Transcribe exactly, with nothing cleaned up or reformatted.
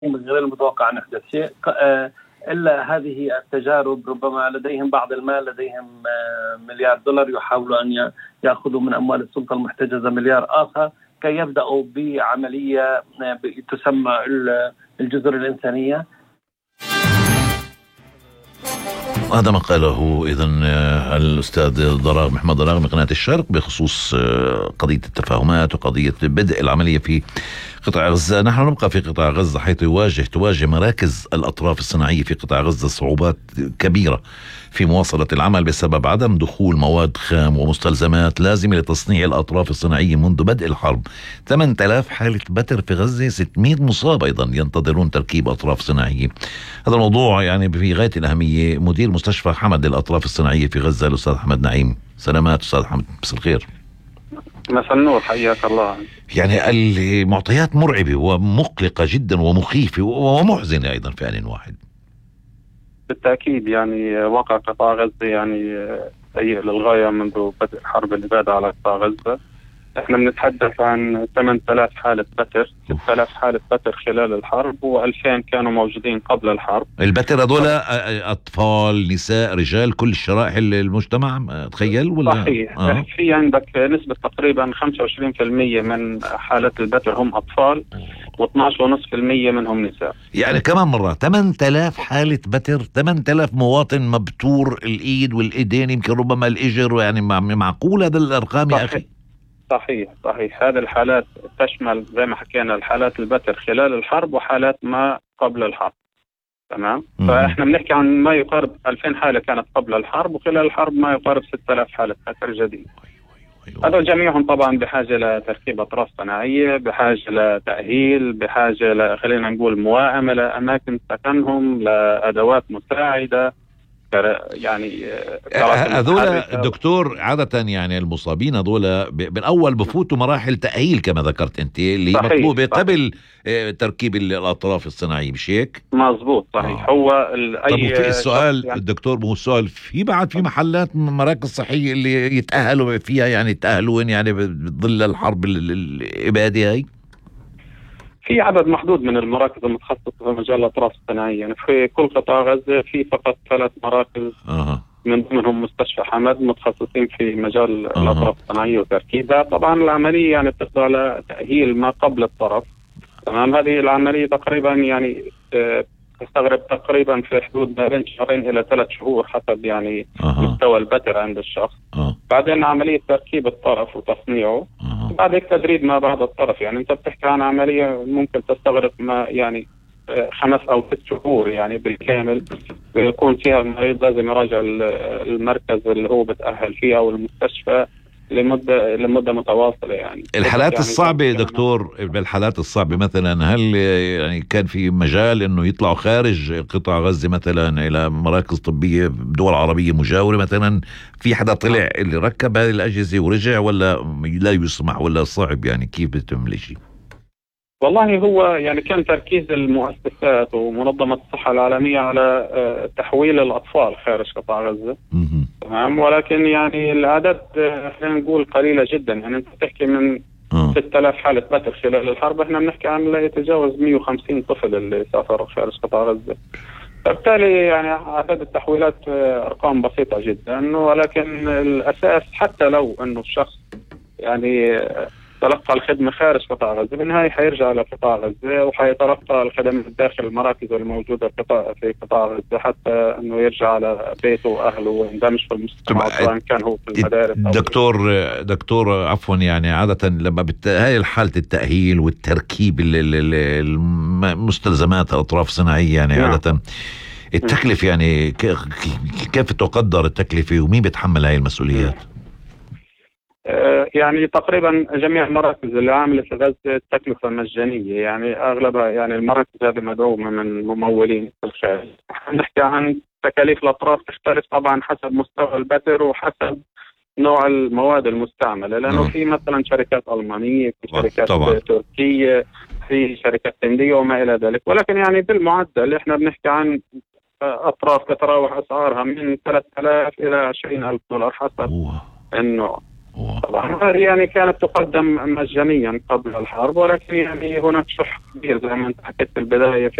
من غير المتوقع أن يحدث شيء إلا هذه التجارب. ربما لديهم بعض المال، لديهم مليار دولار يحاولوا أن يأخذوا من أموال السلطة المحتجزة مليار آخر كي يبدأوا بعملية تسمى الجزر الإنسانية. هذا ما قاله إذن الأستاذ ضراغ محمد ضراغ من قناة الشرق بخصوص قضية التفاهمات وقضية بدء العملية في قطاع غزة. نحن نبقى في قطاع غزة حيث يواجه تواجه مراكز الأطراف الصناعية في قطاع غزة صعوبات كبيرة في مواصلة العمل بسبب عدم دخول مواد خام ومستلزمات لازمة لتصنيع الأطراف الصناعية منذ بدء الحرب. ثمانية آلاف حالة بتر في غزة، ستمائة مصاب أيضا ينتظرون تركيب أطراف صناعية. هذا الموضوع يعني في غاية الأهمية. مدير مستشفى حمد للأطراف الصناعية في غزة الأستاذ أحمد نعيم. سلامات أستاذ أحمد، مساء الخير. مساء النور، حياك الله. يعني المعطيات مرعبة ومقلقة جدا ومخيفة ومحزنة أيضا في آن واحد. بالتأكيد يعني واقع قطاع غزة يعني سيء للغاية منذ بدء الحرب الإبادة على قطاع غزة. احنا بنتحدث عن ثمانية آلاف حالة بتر، ستة آلاف حالة بتر خلال الحرب وألفين كانوا موجودين قبل الحرب. البتر هذول أطفال، نساء، رجال، كل الشرائح المجتمع، تخيل ولا؟ صحيح. آه. في عندك نسبة تقريبا خمسة وعشرين بالمئة من حالات البتر هم أطفال واثني عشر فاصلة خمسة بالمئة منهم نساء. يعني كمان مرة ثمانية آلاف حالة بتر، ثمانية آلاف مواطن مبتور الإيد والإيدين، يمكن ربما الإجر. يعني معقول هذا الأرقام يا أخي؟ صحيح صحيح. هذه الحالات تشمل زي ما حكينا الحالات البتر خلال الحرب وحالات ما قبل الحرب. تمام. فاحنا بنحكي عن ما يقارب ألفين حالة كانت قبل الحرب، وخلال الحرب ما يقارب ستة آلاف حالة بتر جديد. هذول جميعهم طبعا بحاجة لتركيب أطراف صناعية، بحاجة لتأهيل، بحاجة ل خلينا نقول موائمة لأماكن سكنهم، لأدوات مساعدة. يعني هذول الدكتور عادة يعني المصابين هذول بالأول بفوتوا مراحل تأهيل كما ذكرت أنت اللي صحيح مطلوبة صحيح. قبل تركيب الأطراف الصناعية، مش هيك؟ مظبوط صحيح. آه. هو طب وفي السؤال يعني الدكتور مو السؤال في بعد في محلات مراكز صحية اللي يتأهلوا فيها، يعني يتأهلوا يعني بظل الحرب الإبادة هاي؟ في عدد محدود من المراكز المتخصصة في مجال الأطراف الصناعية. يعني في كل قطاع غزة في فقط ثلاث مراكز أه. من ضمنهم مستشفى حمد متخصصين في مجال أه. الأطراف الصناعية وتركيبها. طبعا العملية يعني بتخضع لتأهيل ما قبل الطرف. تمام. هذه العملية تقريبا يعني تستغرق تقريبا في حدود ما بين شهرين إلى ثلاث شهور حسب يعني أه. مستوى البتر عند الشخص. أه. بعدين عملية تركيب الطرف وتصنيعه. أه. بعد هيك تدريب ما بعد الطرف. يعني أنت بتحكي عن عملية ممكن تستغرق ما يعني خمس أو ست شهور يعني بالكامل. بيكون فيها المريض لازم يراجع المركز اللي هو بتأهل فيه أو المستشفى لمدة لمدة متواصلة. يعني الحالات يعني الصعبة دكتور، بالحالات الصعبة مثلا هل يعني كان في مجال انه يطلعوا خارج قطاع غزة مثلا الى مراكز طبية بدول عربية مجاورة مثلا؟ في حدا طلع اللي ركب هذه الأجهزة ورجع ولا لا يسمح ولا صعب؟ يعني كيف بتم الشيء؟ والله هو يعني كان تركيز المؤسسات ومنظمة الصحة العالمية على تحويل الأطفال خارج قطاع غزة. تمام. ولكن يعني الأعداد خلينا نقول قليلة جدا. يعني أنت تحكي من ستة آلاف حالة بتر خلال الحرب، احنا بنحكي عن لا يتجاوز مئة وخمسين طفل اللي سافروا خارج قطاع غزة. فبالتالي يعني عدد التحويلات أرقام بسيطة جدا. ولكن الأساس حتى لو أنه الشخص يعني تلقى الخدمة خارج قطاع غزة بالنهاية حيرجع لقطاع غزة وحيتلقى الخدمات داخل المراكز الموجودة في قطاع غزة حتى انه يرجع على بيته واهله ويندمج في المجتمع سواء كان هو في المدارس. دكتور دكتور عفوا يعني عادة لما بت... هاي حالة التأهيل والتركيب المستلزمات الاطراف الصناعية يعني نعم. عادة التكلفة يعني كيف تقدر التكلفة ومين بيتحمل هاي المسؤوليات؟ يعني تقريبا جميع المراكز اللي عاملة في غزة التكلفة مجانية. يعني أغلبها يعني المراكز هذه مدعومة من ممولين في الخارج. نحكي عن تكاليف الأطراف تختلف طبعا حسب مستوى البتر وحسب نوع المواد المستعملة، لأنه في مثلا شركات ألمانية، في شركات طبعا. تركية، في شركات هندية وما إلى ذلك. ولكن يعني بالمعدل إحنا بنحكي عن أطراف تتراوح أسعارها من ثلاثة آلاف إلى عشرين ألف دولار حسب النوع. طبعا هذه يعني كانت تقدم مجانيا قبل الحرب، ولكن يعني هناك شح كبير زي ما انت حكيت في البدايه